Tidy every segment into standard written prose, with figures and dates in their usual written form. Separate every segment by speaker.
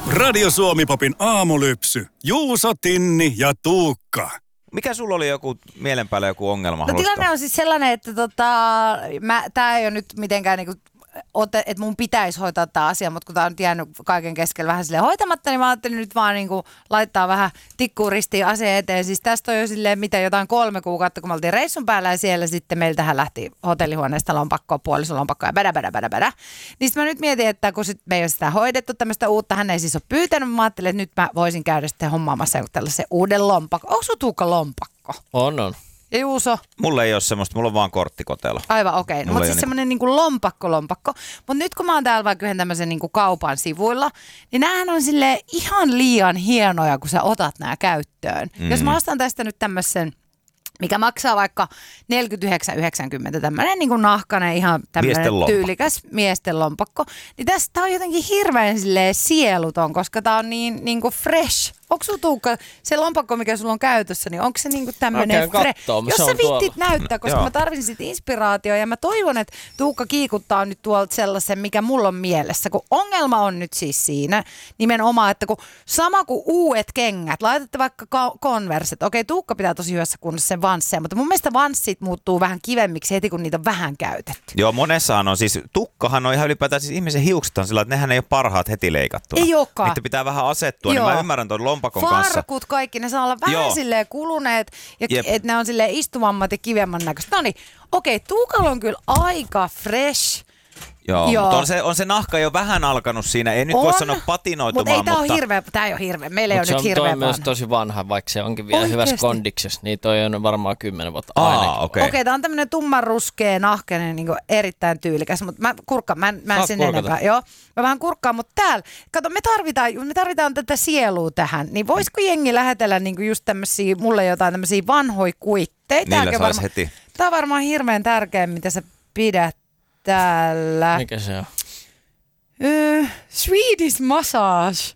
Speaker 1: Radio Suomi-popin aamulypsy. Juuso, Tinni ja Tuukka.
Speaker 2: Mikä sulla oli joku mielen päällä joku ongelma?
Speaker 3: No tilanne on siis sellainen, että tää ei ole nyt mitenkään niinku, että mun pitäisi hoitaa tämä asia, mutta kun tää on nyt jäänyt kaiken keskellä vähän silleen hoitamatta, niin mä ajattelin nyt vaan niinku laittaa vähän tikkuun ristiin asian eteen. Siis tästä on jo silleen jotain 3 kuukautta, kun me oltiin reissun päällä ja siellä sitten meiltähän lähti hotellihuoneesta lompakkoa, puolisolompakkoa ja bädä. Niin sitten mä nyt mietin, että kun me ei ole sitä hoidettu tämmöistä uutta, hän ei siis ole pyytänyt, mä ajattelin, että nyt mä voisin käydä sitten hommaamassa joku tällaisen uuden lompakko. Onko sun Tuukka lompakko?
Speaker 4: On.
Speaker 3: Ja Juuso?
Speaker 2: Mulla ei ole semmoista, mulla on vaan korttikotelo.
Speaker 3: Aivan okei. No, mutta siis semmoinen niinku lompakko. Mutta nyt kun mä oon täällä vaikka yhden tämmöisen niinku kaupan sivuilla, niin näähän on silleen ihan liian hienoja, kun sä otat nää käyttöön. Jos mä ostan tästä nyt tämmöisen, mikä maksaa vaikka 49,90, tämmöinen niin kuin nahkainen, ihan tämmöinen tyylikäs miesten lompakko, niin tästä on jotenkin hirveän silleen sieluton, koska tää on niin kuin fresh. Onko sun Tuukka, se lompakko, mikä sulla on käytössä, niin onko se niinku tämmöinen jos sä vittit näyttää, koska mä tarvitsin sit inspiraatioa ja mä toivon, että Tuukka kiikuttaa nyt tuolta sellaisen, mikä mulla on mielessä, kun ongelma on nyt siis siinä nimenomaan, että kun sama kuin uudet kengät, laitatte vaikka Converset, okei Tuukka pitää tosi hyvässä kunnossa sen vansseen, mutta mun mielestä vanssit muuttuu vähän kivemmiksi heti, kun niitä on vähän käytetty.
Speaker 2: Joo, monessahan on siis, tukkahan on ihan ylipäätään, siis ihmisen hiukset on sillä, että nehän ei ole parhaat heti leikattuna.
Speaker 3: Ei olekaan.
Speaker 2: Niitä pitää vähän asettua, niin mä ymmärrän tuon lompakon
Speaker 3: farkut,
Speaker 2: kanssa.
Speaker 3: kaikki, ne saa olla vähän silleen kuluneet ja että ne on silleen istuvammat ja kivemman näköistä. No niin, okei, Tuukalla on kyllä aika fresh.
Speaker 2: Joo. Mutta on se nahka jo vähän alkanut siinä, ei nyt voi sanoa patinoitumaan.
Speaker 3: Mutta tää ei ole hirveä, meillä ei ole nyt hirveä.
Speaker 4: Se on myös tosi vanha, vaikka se onkin vielä hyvässä kondiksessa, niin toi on varmaan 10 vuotta ainakin.
Speaker 3: Okei, tää on tämmönen tummanruskea, nahkeinen, niin erittäin tyylikäs, mutta mä en sen enempää. Joo, mä vähän kurkkaan, mutta täällä, kato, me tarvitaan tätä sielua tähän, niin voisiko jengi lähetellä niin just tämmösiä, mulle jotain tämmösiä vanhoja kuitteita?
Speaker 2: Niillä sais heti.
Speaker 3: Tää on varmaan hirveän tärkeä, mitä sä pidät täällä.
Speaker 4: Mikä se on?
Speaker 3: Swedish massage.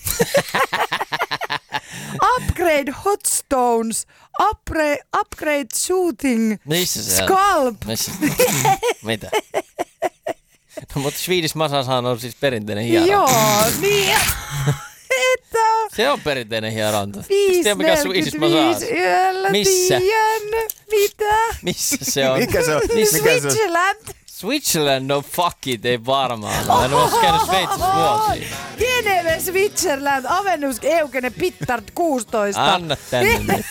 Speaker 3: Upgrade hot stones. Upgrade shooting. Scalp.
Speaker 4: Mitä? No, mutta Swedish massagehan on siis perinteinen hieronta.
Speaker 3: Joo, niin.
Speaker 4: Se on perinteinen hieronta. Tiedä mikä on Swedish massage? Missä?
Speaker 3: Mitä?
Speaker 4: Missä se on?
Speaker 2: Mikä se on?
Speaker 3: Switzerland.
Speaker 4: Switzerland, no fuck it, ei varmaan. En ole käynyt Sveitsissä vuosia.
Speaker 3: Geneve, Switzerland, Avennus, Eukene, Pittard, 16.
Speaker 4: Anna tänne nyt.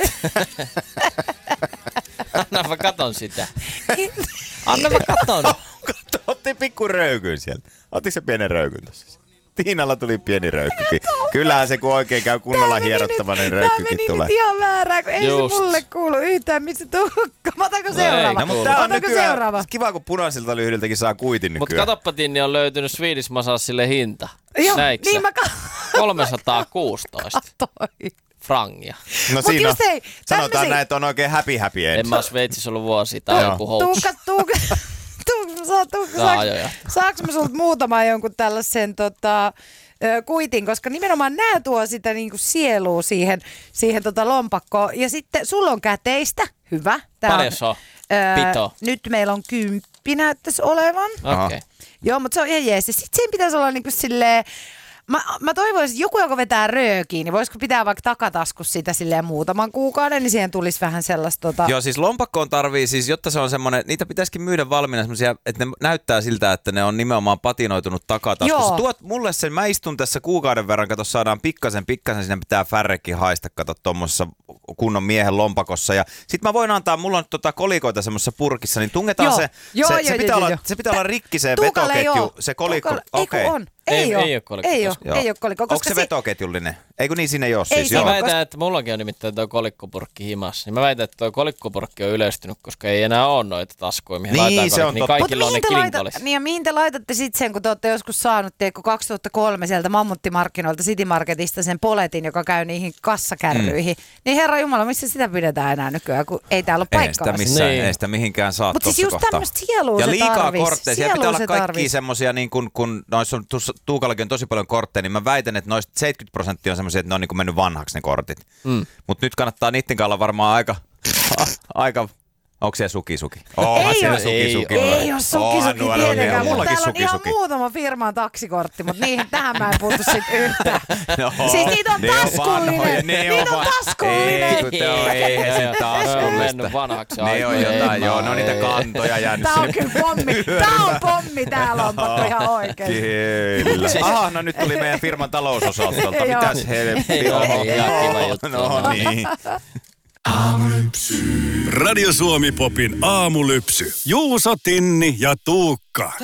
Speaker 4: Anna mä katon sitä. Anna mä katon.
Speaker 2: Otti pikku röykyn sieltä. Ottiko se pienen röykyn tossa? Tiinalla tuli pieni röykkykin. Kyllähän se kun oikein käy kunnolla hierottava, niin röykkykin tulee.
Speaker 3: Tämä meni ihan väärään, kun ei se mulle kuulu yhtään, missä Tuukka. Mä otanko seuraava?
Speaker 2: No, mutta tää on nykyään kiva, kun punaisilta lyhdyltäkin saa kuitin nykyään.
Speaker 4: Mutta katoppa, Tinni, on löytynyt Swedish Massagelle hinta.
Speaker 3: Joo, niin mä
Speaker 4: 316 frangia.
Speaker 2: No siinä on, sanotaan näin, että on oikein happy end.
Speaker 4: En mä Sveitsissä ollut vuosia, tää on joku hoax.
Speaker 3: Saanko mä sulta muutaman jonkun tällaisen kuitin, koska nimenomaan nää tuo sitä niinku sielua siihen lompakkoon. Ja sitten sulla on käteistä, hyvä.
Speaker 4: Paljon se on? Pito.
Speaker 3: Nyt meillä on 10 näyttäisi olevan.
Speaker 4: Okei.
Speaker 3: Joo, mutta se on ihan jees. Sitten siinä pitäisi olla niinku silleen, mä toivoisin, joku, joka vetää röökiin, niin voisiko pitää vaikka takataskussa sitä silleen muutaman kuukauden, niin siihen tulisi vähän sellaista
Speaker 2: Joo, siis lompakkoon tarvii siis, jotta se on semmoinen, niitä pitäisikin myydä valmiina semmoisia, että ne näyttää siltä, että ne on nimenomaan patinoitunut takataskussa. Joo. Tuot mulle sen, mä istun tässä kuukauden verran, kato saadaan pikkasen, siinä pitää färrekin haista, kato tommosessa kunnon miehen lompakossa. Ja sit mä voin antaa, mulla on kolikoita semmoisessa purkissa, niin tungetaan se pitää olla rikki se vetoketju, se kolikko.
Speaker 3: Okei. Ei ole kolikko.
Speaker 2: Onko se vetoketjullinen? Eikö niin siinä ei ole siis?
Speaker 4: Mä väitän, että mullakin on nimittäin tuo kolikkopurkki himassa. Niin mä väitän, että tuo kolikkopurkki on yleistynyt, koska ei enää ole noita taskuja, mihin laitetaan kolikko. Niin kaikilla on ne klinkolis.
Speaker 3: Niin ja mihin te laitatte sitten sen, kun te olette joskus saanut, 2003 sieltä Mammuttimarkkinoilta City Marketista sen poletin, joka käy niihin kassakärryihin. Niin herra jumala, missä sitä pidetään enää nykyään, kun ei täällä ole paikkaa.
Speaker 2: Ei sitä mihinkään saa
Speaker 3: tuossa kohtaa. Mutta siis just tämmöistä sielua se tarvitsee.
Speaker 2: Ja liikaa kortteja. Siellä pitää olla kaikkia semmosia, niin kun noissa on Tuukallakin on tosi paljon kortteja, niin mä väitän, että noista 70% on semmoisia, että ne on niin kuin mennyt vanhaksi ne kortit. Mutta nyt kannattaa niiden kanssa olla varmaan aika Onko se Suki-Suki?
Speaker 3: Ei ole
Speaker 2: Suki-Suki.
Speaker 3: Ei ole Suki-Suki tietenkään, mutta täällä on ihan
Speaker 2: Suki.
Speaker 3: muutama firman taksikortti, mutta tähän mä en puutu sit yhtään. Siis niitä on taskullinen. Niitä on taskullinen.
Speaker 2: Eihän se taskullista.
Speaker 4: mennyt vanhaksi
Speaker 2: Ne on jotain, joo, ne on niitä kantoja jäänyt.
Speaker 3: Tää on kyllä pommi. Tää on pommi täällä on pakko ihan oikein.
Speaker 2: Kyllä. Aha, no nyt tuli meidän firman talousosastolta. Mitäs helppi.
Speaker 4: Ihan kiva juttu.
Speaker 2: No niin.
Speaker 1: Radio Suomi Popin aamulypsy. Juuso, Tinni ja Tuukka.